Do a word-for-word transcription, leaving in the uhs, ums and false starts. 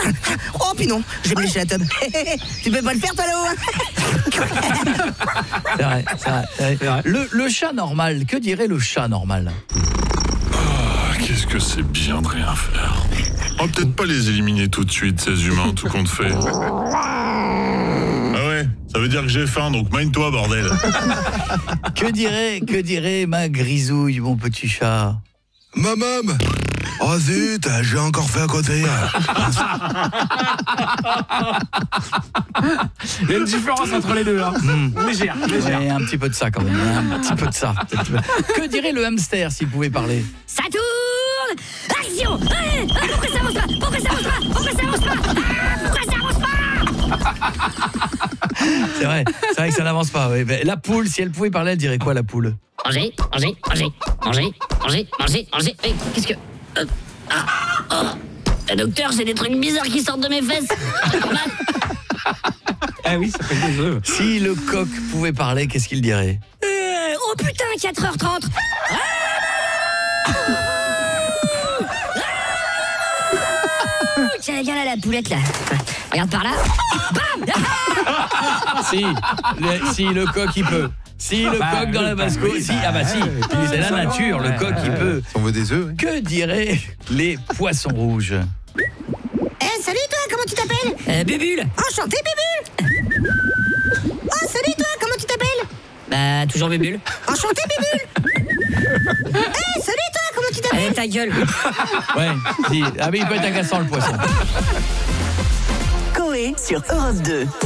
Oh, puis non, j'ai me lécher la tube. Tu peux pas le faire, toi, là-haut? C'est vrai, c'est vrai, c'est vrai. C'est vrai. Le, le chat normal, que dirait le chat normal? Ah, qu'est-ce que c'est bien de rien faire. On va peut-être pas les éliminer tout de suite, ces humains, tout compte fait. Ah ouais, ça veut dire que j'ai faim, donc mine-toi, bordel. Que dirait, que dirait ma grisouille, mon petit chat? Maman! Oh zut, j'ai encore fait à côté. Il y a une différence entre les deux, hein. Mmh. Légère, légère. Ouais, un petit peu de ça quand même, un petit peu de ça. Que dirait le hamster s'il pouvait parler? Ça tourne! Action! Allez! Ah, pourquoi ça avance pas? Pourquoi ça avance pas? Pourquoi ça avance pas? Ah, pourquoi ça avance pas? C'est vrai, c'est vrai que ça n'avance pas. Oui. La poule, si elle pouvait parler, elle dirait quoi, la poule? Manger, manger, manger, manger, manger, manger, manger. Mais qu'est-ce que... Euh, ah, oh. Le docteur, j'ai des trucs bizarres qui sortent de mes fesses. C'est normal. Eh oui, ça fait des œufs. Si le coq pouvait parler, qu'est-ce qu'il dirait? Euh, oh putain, quatre heures trente. Tiens, viens là, la poulette, là. Regarde par là. Bam! Si, le, si le coq, il peut. Si le bah, coq dans la basse-cour, oui, si, bah, ah bah si, ouais, c'est la nature, le ouais, coq, il ouais, peut. On veut des œufs, oui. Que diraient les poissons rouges? Eh, salut, toi, comment tu t'appelles? Euh, Bubule. Enchanté, Bubule. Oh, salut, toi, comment tu t'appelles? Bah, toujours Bubule. Enchanté, Bubule. Eh, salut, toi, comment tu t'appelles? Allez, ta gueule. Ouais, si. Ah mais il peut être agaçant, le poisson. Coé sur Europe deux.